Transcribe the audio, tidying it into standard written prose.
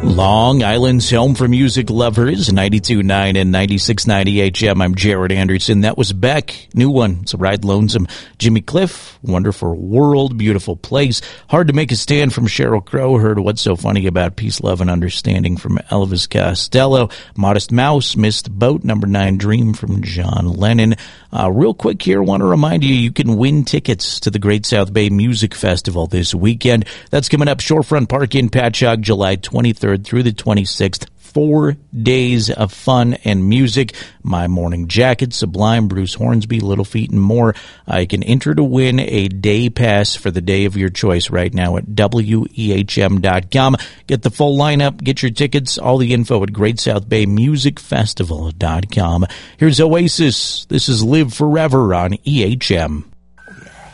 Long Island's home for music lovers, 92.9 and 96.9 HM. I'm Jared Anderson. That was Beck. New one. It's a Ride Lonesome. Jimmy Cliff. Wonderful World. Beautiful Place. Hard to Make a Stand from Sheryl Crow. Heard What's So Funny About Peace, Love, and Understanding from Elvis Costello. Modest Mouse. Missed Boat. Number 9 Dream from John Lennon. Real quick here, want to remind you, you can win tickets to the Great South Bay Music Festival this weekend. That's coming up Shorefront Park in Patchogue, July 23rd through the 26th. 4 days of fun and music. My Morning Jacket, Sublime, Bruce Hornsby, Little Feat, and more. You can enter to win a day pass for the day of your choice right now at WEHM.com. Get the full lineup, get your tickets, all the info at GreatSouthBayMusicFestival.com. Here's Oasis. This is Live Forever on EHM.